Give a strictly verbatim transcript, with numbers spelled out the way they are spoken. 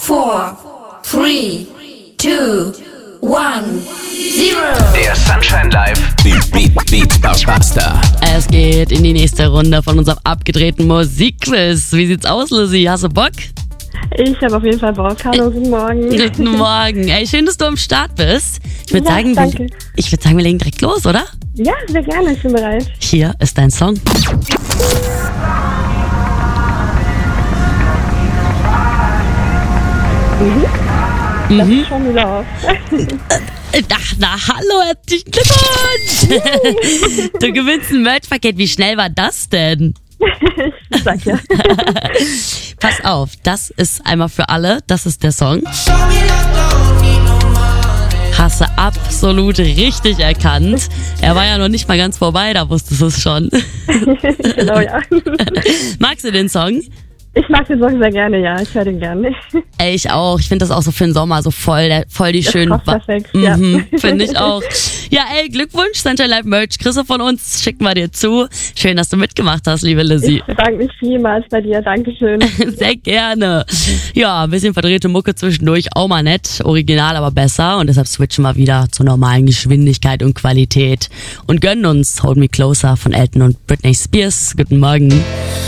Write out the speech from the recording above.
four, three, two, one, zero. Der Sunshine Live Beat Beat Beat Buster. Es geht in die nächste Runde von unserem abgedrehten Musikquiz. Wie sieht's aus, Lizzie? Hast du Bock? Ich habe auf jeden Fall Bock. Hallo, guten Morgen. Guten Morgen. Ey, schön, dass du am Start bist. Ich würde Ja, sagen, danke. wir, ich würde sagen, wir legen direkt los, oder? Ja, sehr gerne. Ich bin bereit. Hier ist dein Song. Das ist schon wieder auf. Ach, na, hallo, herzlichen Glückwunsch! Du gewinnst ein Merch-Paket. Wie schnell war das denn? Ich sag ja. Pass auf, das ist einmal für alle. Das ist der Song. Hast du absolut richtig erkannt. Er war ja noch nicht mal ganz vorbei, da wusstest du es schon. Genau, ja. Magst du den Song? Ich mag den Song sehr gerne, ja. Ich höre den gerne. Ey, ich auch. Ich finde das auch so für den Sommer so voll, der, voll die Das schönen... passt perfekt, mhm, ja. Finde ich auch. Ja, ey, Glückwunsch, Sunshine Live Merch. Kriegst du von uns, schicken wir dir zu. Schön, dass du mitgemacht hast, liebe Lizzie. Ich bedanke mich vielmals bei dir. Dankeschön. Sehr gerne. Ja, ein bisschen verdrehte Mucke zwischendurch, auch mal nett. Original, aber besser. Und deshalb switchen wir wieder zur normalen Geschwindigkeit und Qualität. Und gönnen uns Hold Me Closer von Elton und Britney Spears. Guten Morgen.